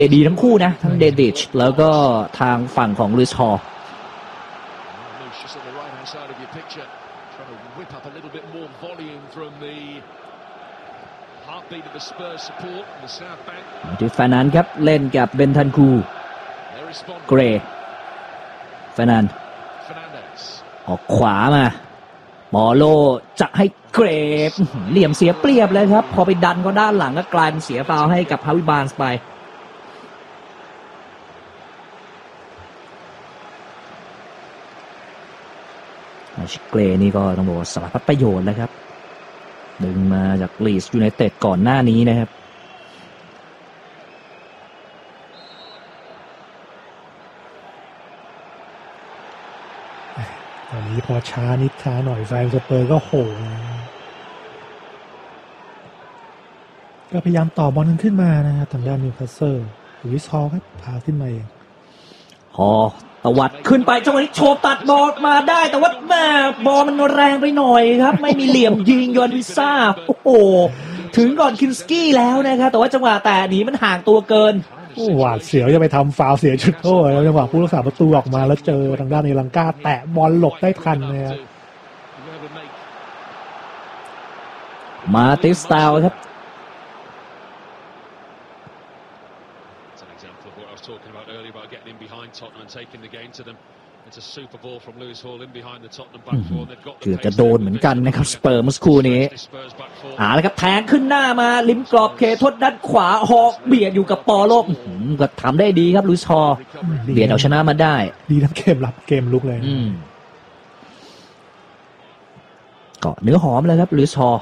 ดีทั้งคู่นะทั้งเดดิชแล้วก็ทางฝั่งของลุยส์ฮอลที่แฟนันครับเล่นกับเบนทันคูเกรย์แฟนันออกขวามาบอโลจะให้เกรฟเหลี่ยมเสียเปรียบเลยครับพอไปดันก็ด้านหลังก็กลายเป็นเสียฟาวล์ให้กับฮาวิบานส์ไปเกรนี่ก็ต้องบอกสารพัดประโยชน์นะครับดึงมาจากลีดส์ยูไนเต็ดก่อนหน้านี้นะครับตอนนี้พอช้านิดช้าหน่อยแฟนสเปอร์ก็โหก็พยายามต่อบอลขึ้นมานะครับทางด้านนิวคาสเซิลลุยส์ฮอลครับพาขึ้นมาเองฮอตวัดขึ้นไปจังหวะนี้โฉบตัดบอลมาได้แต่ว่าแม่บอลมันแรงไปหน่อยครับไม่มีเหลี่ยมยิงยอนวิซ่าโอ้โหถึงก่อนคินสกี้แล้วนะครับแต่ว่าจังหวะแต่หนีมันห่างตัวเกินหวาดเสียวจะไปทำฟาวล์เสียจุดโทษแล้วจังหวะผู้รักษาประตูออกมาแล้วเจอทางด้านเอลังกาแตะบอลหลบได้ทันนะครับมาติสตาลครับเกือบจะโดนเหมือนกันนะครับสเปอร์เมื่อสักครู่นี้แล้วครับแทงขึ้นหน้ามาริมกรอบเขตโทษด้านขวาฮอกเบียดอยู่กับปอโลก็ทำได้ดีครับลุยส์ฮอลเบียดเอาชนะมาได้ดีทั้งเกมรับเกมลุกเลยก็เนื้อหอมเลยครับลุยส์ฮอล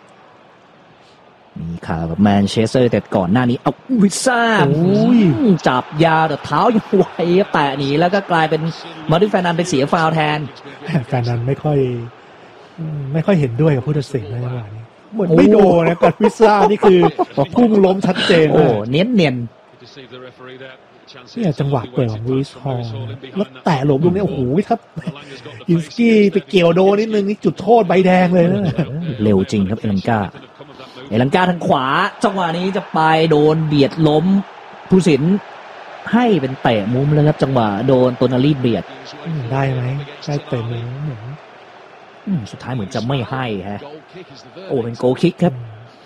มีข่าวกับแมนเชสเตอร์แต่ก่อนหน้านี้เอาวิซ่าจับยาวแต่เท้ายังไวแตะหนีแล้วก็กลายเป็นมาริแฟนันเป็นเสียฟาวล์แทนแฟนันไม่ค่อยเห็นด้วยกับผู้ตัดสินในจังหวะนี้เหมือนไม่โดนนะกับวิซ่านี่คือพุ่งล้มชัดเจนเนียนเนี่ยจังหวะเปิดของลุยส์ฮอลแล้วแตะหลบลูกนี้โอ้โหครับอินสกี้ไปเกี่ยวโดนนิดนึงนี่จุดโทษใบแดงเลยนะเร็วจริงครับเอลังกาทางขวาจังหวะนี้จะไปโดนเบียดล้มผู้สินให้เป็นเตะมุมเลยครับจังหวะโดนโตนาลีเบียดได้ไหมได้เตะมุมเหมือนสุดท้ายเหมือนจะไม่ให้ฮะเป็นโกลคิกครับ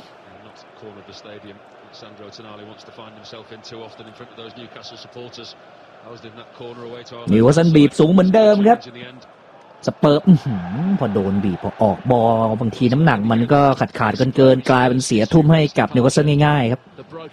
นิวคาสเซิลบีบสูงเหมือนเดิมครับสเปอร์พอโดนบีบพอออกบอลบางทีน้ำหนักมันก็ขาดเกินกลายเป็นเสียทุ่มให้กับนิวคาสเซิลง่ายๆครับ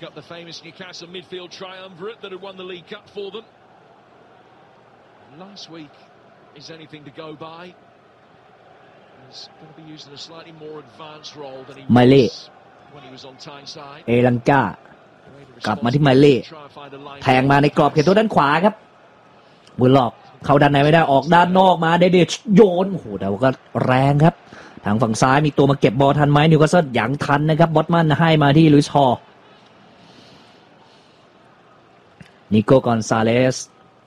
ไมเล่เอลังกากลับมาที่ไมเล่แทงมาในกรอบเขตโทษด้านขวาครับบุลล็อกเข้าด้านในไม่ได้ออกด้านนอกมาเดเดชโยนโอ้โหแต่ก็แรงครับทางฝั่งซ้ายมีตัวมาเก็บบอลทันไหมนิวคาสเซิลยังทันนะครับบอตมันให้มาที่ลุยส์ฮอลนิโก้กอนซาเลส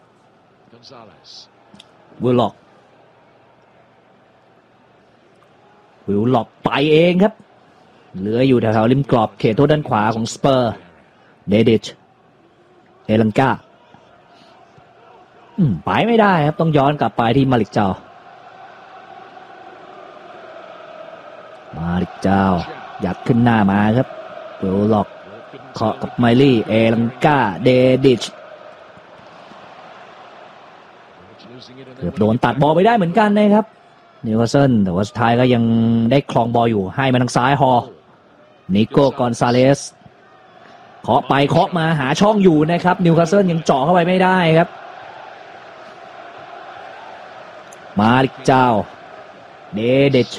วิลล็อกไปเองครับเหลืออยู่แถวๆริมกรอบเขตโทษด้านขวาของสเปอร์เดดิชเอลังกาไปไม่ได้ครับต้องย้อนกลับไปที่มาลิกเจ้ายัดขึ้นหน้ามาครับเวลล็อกเคาะกับไมลี่เอลังกาเดดิชเกือบโดนตัดบอลไปได้เหมือนกันนะครับนิวคาสเซิลแต่ว่าสุดท้ายก็ยังได้ครองบอลอยู่ให้มาทางซ้ายฮอนิโก้กอนซาเลสเคาะไปเคาะมาหาช่องอยู่นะครับนิวคาสเซิลยังเจาะเข้าไปไม่ได้ครับมาลิกเจ้าเดเดช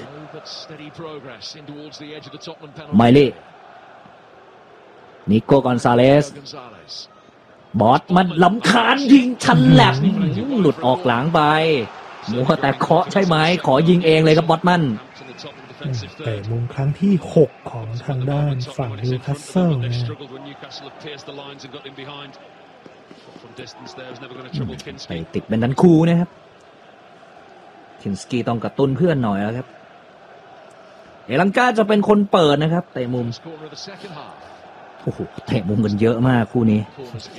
ไมลี่นิโก้กอนซาเลสบอสมันลำคาญยิงชันแหลบหลุดออกหลังไปมัวแต่เคาะใช่ไหมขอยิงเองเลยครับบอสมันแต่มุมครั้งที่6ของทางด้านฝั่งนิวคาสเซิลนะไปติดเป็นดันคูนะครับคินสกี้ต้องกระตุ้นเพื่อนหน่อยแล้วครับเอลังกาจะเป็นคนเปิดนะครับเตะมุมโอ้โหเตะมุมกันเยอะมากคู่นี้